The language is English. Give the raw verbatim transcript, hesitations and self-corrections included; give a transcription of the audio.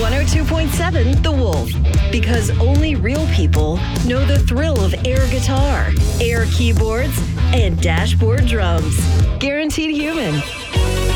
one oh two point seven The Wolf. Because only real people know the thrill of air guitar, air keyboards, and dashboard drums. Guaranteed Human.